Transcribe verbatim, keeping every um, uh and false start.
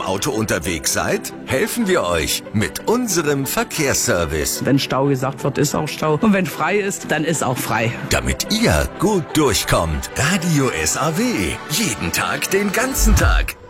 Auto unterwegs seid? Helfen wir euch mit unserem Verkehrsservice. Wenn Stau gesagt wird, ist auch Stau. Und wenn frei ist, dann ist auch frei. Damit ihr gut durchkommt. Radio S A W. Jeden Tag, den ganzen Tag.